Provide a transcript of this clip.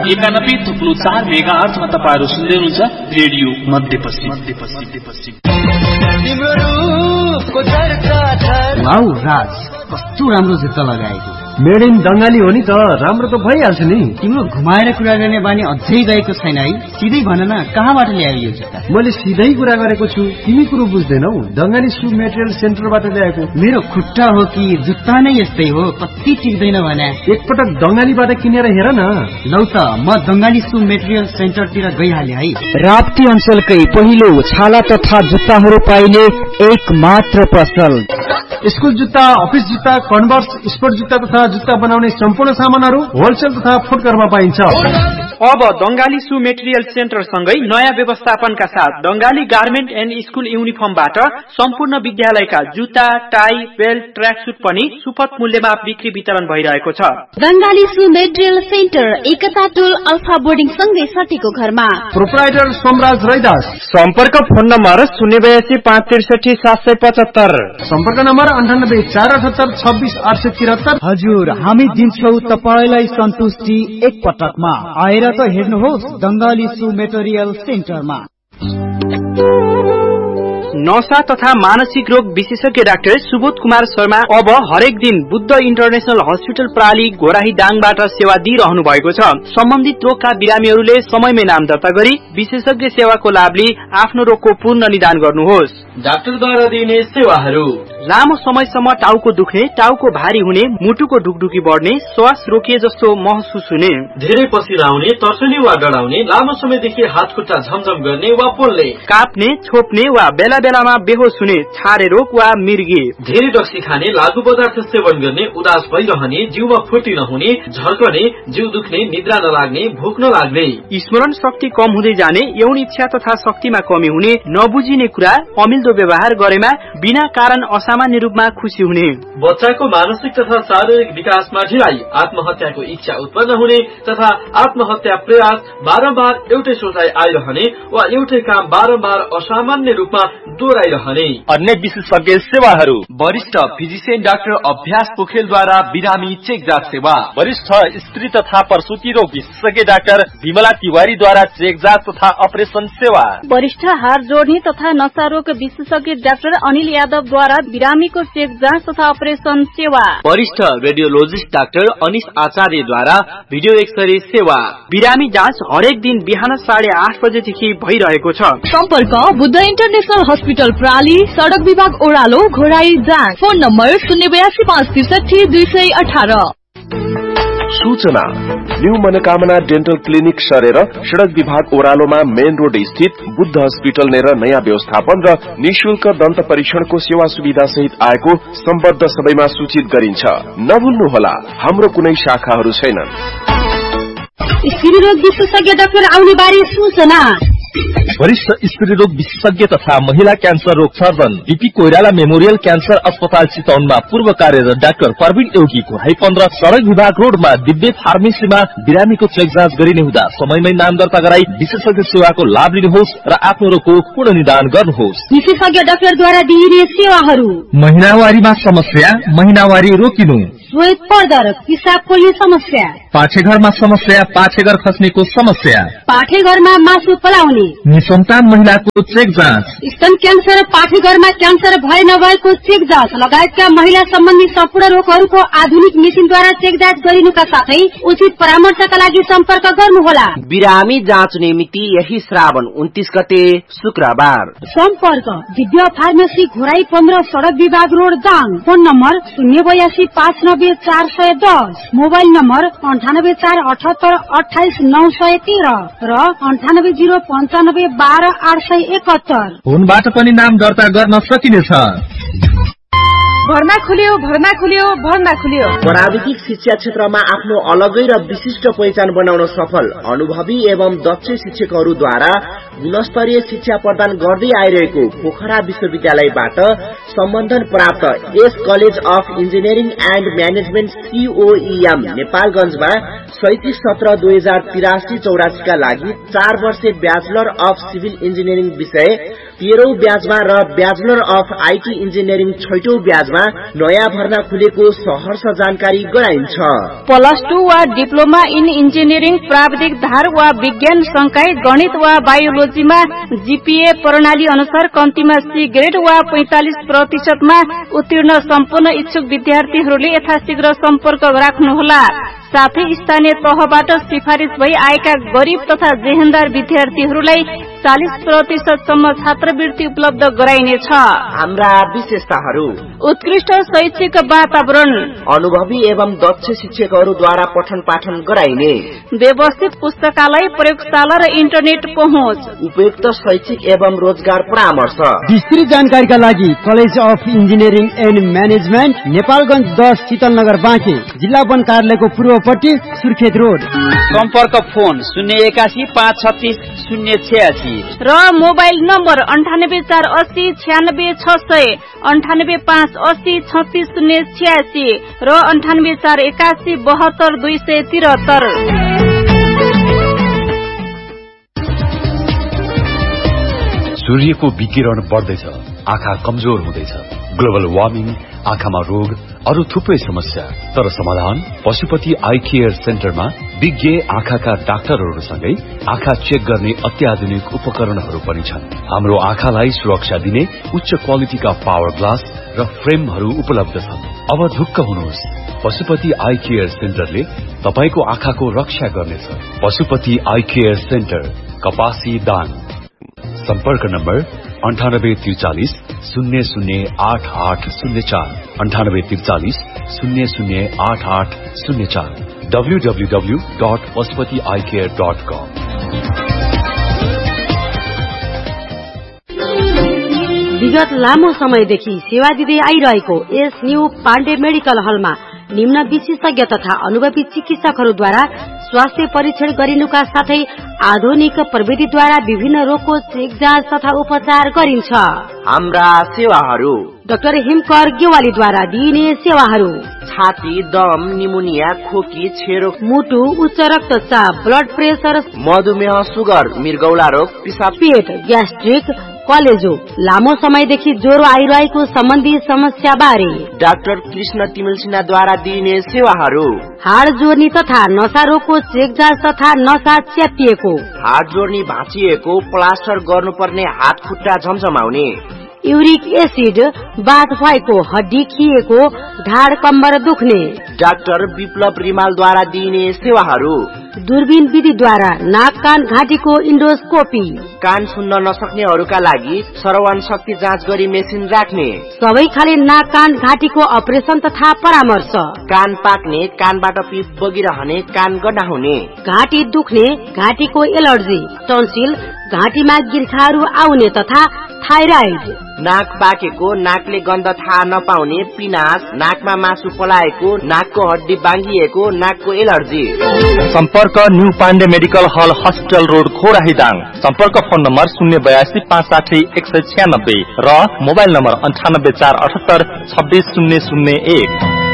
91.4 मेगाहर्जमा तपाईहरु सुन्दै हुनुहुन्छ रेडियो मध्यपश्चिम। वाउ राज, कस्तो राम्रो जुत्ता लगाएको। मेड इन बंगाली हो नि त, राम्रो त भइहाल्छ नि। तिम्रो घुमाएर कुरा गर्ने बानी अझै गएको छैन है? सिधै भन न, कहाँबाट ल्यायो यो जुत्ता? मैले सिधै कुरा गरेको छु, तिमी कुरो बुझ्दैनौ। बंगाली सु मेटेरियल सेन्टरबाट ल्याएको। मेरो खुट्टा हो कि जुत्ता नै यस्तै हो, कति टिक्दैन भने। एकपटक बंगालीबाट किनेर हेर न। लौ त, म बंगाली सु मेटेरियल सेन्टरतिर गइहाले है। राप्ती अञ्चलकै पहिलो छाला तथा जुत्ताहरू पाइने एक मात्र पसल। स्कुल जुत्ता, अफिस जुत्ता, कन्भर्स, स्पोर्ट जुत्ता तथा जुत्ता बनाउने सम्पूर्ण सामानहरू होलसेल तथा फुटकरमा पाइन्छ। अब बंगाली सु मेटेरियल सेन्टर सँगै नयाँ व्यवस्थापनका साथ बंगाली गार्मेन्ट एन्ड स्कुल युनिफर्मबाट सम्पूर्ण विद्यालयका जुत्ता, टाई, बेल्ट, ट्र्याक सुट पनि सुपथ मूल्यमा बिक्री वितरण भइरहेको छ। बंगाली सु मेटेरियल सेन्टर एकता टोल अल्फा बोर्डिङ सँगै सटीको घरमा। प्रोप्राइटर सोमराज रैदास। सम्पर्क फोन नम्बर 082 563 775। सम्पर्क नम्बर 98 हजुर, हामी दिन्छौ तपाईलाई सन्तुष्टि एक पटकमा। आएर त हेर्नुहोस् बंगाली सु मेटेरियल सेन्टरमा। नशा तथा मानसिक रोग विशेषज्ञ डाक्टर सुबोध कुमार शर्मा अब हरेक दिन बुद्ध इन्टरनेशनल हस्पिटल प्राली घोराही दाङबाट सेवा दिइरहनु भएको छ। सम्बन्धित रोगका बिरामीहरूले समयमै नाम दर्ता गरी विशेषज्ञ सेवाको लाभ लिई आफ्नो रोगको पूर्ण निदान गर्नुहोस्। डाक्टरद्वारा दिइने सेवाहरू: लामो समयसम्म टाउको दुख्ने, टाउको भारी हुने, मुटुको ढुकढुकी बढ्ने, श्वास रोकिए जस्तो महसुस हुने, धेरै पसिना आउने, तर्सने वा डराउने, लामो समयदेखि हात खुट्टा झमझम गर्ने वा पोल्ने, काप्ने, छोप्ने वा बेला बेलामा बेहोस हुने, छारे रोग वा मिर्गी, धेरै रक्सी खाने, लागु पदार्थ सेवन गर्ने, उदास भइरहने, जिउमा फुर्ती नहुने, झर्कने, जिउ दुख्ने, निद्रा नलाग्ने, भोक नलाग्ने, स्मरण शक्ति कम हुँदै जाने, यौन इच्छा तथा शक्तिमा कमी हुने, नबुझिने कुरा, अमिल्दो व्यवहार गरेमा बिना कारण सामान्य रूपमा खुसी हुने, बच्चाको मानसिक तथा शारीरिक विकासमा ढिलाइ, आत्महत्याको इच्छा उत्पन्न हुने तथा आत्महत्या प्रयास बारम्बार एउटै सोचाइ आइरहने वा एउटै काम बारम्बार असामान्य रूपमा दोहोऱ्याइरहने। अन्य विशेषज्ञ सेवाहरू: वरिष्ठ फिजिशियन डाक्टर अभ्यास पोखेलद्वारा बिरामी चेक जाँच सेवा, वरिष्ठ स्त्री तथा प्रसुति रोग विशेषज्ञ डाक्टर विमला तिवारीद्वारा चेक जाँच तथा अपरेसन सेवा, वरिष्ठ हार जोड्ने तथा नशा रोग विशेषज्ञ डाक्टर अनिल यादवद्वारा बिरामीको चेक जाँच तथा अपरेसन सेवा, वरिष्ठ रेडियोलोजिस्ट डाक्टर अनिश आचार्यद्वारा भिडियो एक्सरे सेवा। बिरामी जाँच हरेक दिन बिहान 8:30 बजेदेखि भइरहेको छ। सम्पर्क बुद्ध इन्टरनेशनल हस्पिटल प्राली, सड़क विभाग ओह्रालो, घोराई जाँच। Phone number 082 563 218। सूचना: न्यू मनोकामना डेन्टल क्लिनिक सरेर सड़क विभाग ओह्रालोमा मेन रोड स्थित बुद्ध हस्पिटल नेर नयाँ व्यवस्थापन र निशुल्क दन्त परीक्षणको सेवा सुविधा सहित आएको सम्बद्ध सबैमा सूचित गरिन्छ। नभुल्नुहोला, हाम्रो कुनै शाखाहरू छैनन्। स्त्री रोग विशेषज्ञ डाक्टर आउने बारे सूचना: वरिष्ठ स्त्री रोग विशेषज्ञ तथा महिला क्यान्सर रोग surgeon BP Koirala memorial cancer अस्पताल चितवनमा पूर्व कार्यरत डाक्टर प्रवीण एउकीको 15 सड़क विभाग रोडमा दिव्य फार्मेसीमा बिरामीको चेक जाँच गरिने हुँदा समयमै नाम दर्ता गराई विशेषज्ञ सेवाको लाभ लिनुहोस् र आफ्नो रोगको पूर्ण निदान गर्नुहोस्। विशेषज्ञ डाक्टरद्वारा दिइने सेवाहरू: महिनावारीमा समस्या, महिनावारी रोकिनु, श्वेत पर्दरक, पिसाब पोल्ने समस्या, पाठेघरमा समस्या, पाठेघर खस्नेको समस्या, पाठेघरमा मासु पलाउने, निसन्तान महिलाको चेक जाँच, स्तन क्यान्सर, पाठेघरमा क्यान्सर भए नभएको चेक जाँच लगायतका महिला सम्बन्धी सम्पूर्ण रोगहरूको आधुनिक मेसिनद्वारा चेक जाँच गरिनुका साथै उचित परामर्शका लागि सम्पर्क गर्नुहोला। बिरामी जाँच निमित्ति यही श्रावण 29 गते शुक्रबार। सम्पर्क दिव्य फार्मेसी घोराई 15 सड़क विभाग road Dang. Phone number 082 590 410, mobile number 9848788913 र 9805922871। फोनबाट पनि नाम दर्ता गर्न सकिनेछ। भर्ना खुल्यो। प्राविधिक शिक्षा क्षेत्रमा आफ्नो अलगै र विशिष्ट पहिचान बनाउन सफल अनुभवी एवं दक्ष शिक्षकहरूद्वारा गुणस्तरीय शिक्षा प्रदान गर्दै आइरहेको पोखरा विश्वविद्यालयबाट सम्बन्धन प्राप्त S college of engineering and management COEM नेपालगञ्जमा शैक्षिक सत्र 2083-84 का लागि 4 वर्षे ब्याचलर अफ सिभिल इन्जिनियरिङ विषय 13औं ब्याजमा र ब्याचलर अफ आईटी इन्जिनियरिङ 6औं ब्याजमा नयाँ भर्ना खुलेको सहर्ष जानकारी गराइन्छ। +2 वा डिप्लोमा इन इन्जिनियरिङ प्राविधिक धार वा विज्ञान संकाय गणित वा बायोलोजीमा जीपीए प्रणाली अनुसार कम्तीमा सी ग्रेड वा 45% मा उत्तीर्ण सम्पूर्ण इच्छुक विद्यार्थीहरूले यथाशीघ्र सम्पर्क राख्नुहोला। साथै स्थानीय तहबाट सिफारिस भई आएका गरीब तथा जेहेन्दार विद्यार्थीहरूलाई 40% सम्म छात्रवृत्ति उपलब्ध गराइनेछ। हाम्रा विशेषताहरू: उत्कृष्ट शैक्षिक वातावरण, अनुभवी एवं दक्ष शिक्षकहरूद्वारा पठन पाठन गराइने, व्यवस्थित पुस्तकालय, प्रयोगशाला र इन्टरनेट पहुँच, उपयुक्त शैक्षिक एवं रोजगार परामर्श। विस्तृत जानकारीका लागि college of engineering and management, Nepalgunj 10 Shital Nagar Banke, जिल्ला वन कार्यालयको पूर्वपट्टि, सुर्खेत रोड। सम्पर्क फोन 081 536 086 र मोबाइल नम्बर 9848 96600, 98580 36086 र 98481 72273। सूर्यको विकिरण बढ्दैछ, आँखा कमजोर हुँदैछ, ग्लोबल वार्मिङ, आँखामा रोग, अरू थुप्रै समस्या। तर समाधान पशुपति आई केयर सेन्टरमा विज्ञ आँखाका डाक्टरहरूसँगै आँखा चेक गर्ने अत्याधुनिक उपकरणहरू पनि छन्। हाम्रो आँखालाई सुरक्षा दिने उच्च क्वालिटीका पावर ग्लास र फ्रेमहरू उपलब्ध छन्। अब ढुक्क हुनुहोस्, पशुपति आई केयर सेन्टरले तपाईको आँखाको रक्षा गर्नेछ। पशुपति आई केयर सेन्टर, कपासी दाङ। सम्पर्क नम्बर 9843 008804, 9843 008804, www.pashupatieyecare.com। विगत लामो समयदेखि सेवा दिँदै आइरहेको एस न्यू पाण्डे मेडिकल हलमा निम्न विशेषज्ञ तथा अनुभवी चिकित्सकहरूद्वारा स्वास्थ्य परीक्षण गरिनुका साथै आधुनिक प्रविधिद्वारा विभिन्न रोगको चेक जाँच तथा उपचार गरिन्छ। हाम्रा सेवाहरू: डाक्टर हिमकर गेवालीद्वारा दिइने सेवाहरू: छाती, दम, निमोनिया, खोकी, छेरो, मुटु, उच्च रक्तचाप, ब्लड प्रेसर, मधुमेह, सुगर, मृगौला रोग, पिसाब, पेट, ग्यास्ट्रिक, कलेजो, लामो समयदेखि ज्वरो आइरहेको सम्बन्धी समस्या बारे डाक्टर कृष्ण तिमिल सिन्हाद्वारा दिइने सेवाहरू: हाड जोड्नी तथा नसा रोगको चेक जाँच तथा नसा च्यापिएको, हाड जोड्नी भाँचिएको, प्लास्टर गर्नुपर्ने हात खुट्टा झमझमाउने, युरिक एसिड बाथ भएको, हड्डी खिएको, ढाड कम्बर दुख्ने, डाक्टर विप्लव रिमालद्वारा दिइने सेवाहरू: दूरबीन विधिद्वारा नाक कान घाँटीको इन्डोस्कोपी, कान सुन्न नसक्नेहरूका लागि श्रवण शक्ति जाँच गरी मेसिन राख्ने, सबै खाले नाक कान घाँटीको अपरेसन तथा परामर्श, कान पाक्ने, कानबाट पिप बगिरहने, कान गड्डा हुने, घाँटी दुख्ने, घाँटीको एलर्जी, टन्सिल, घाँटीमा गिर्खाहरू आउने तथा थाइराइड, नाक पाकेको, नाकले गन्ध थाहा नपाउने, पिनास, नाकमा मासु पलाएको, नाकको हड्डी बाङ्गिएको, नाकको एलर्जी। सम्पर्क न्यू पाण्डे मेडिकल हल, हस्पिटल रोड, खोराहीदाङ। सम्पर्क फोन नम्बर 082 560 196 र मोबाइल नम्बर 98 478 26 001।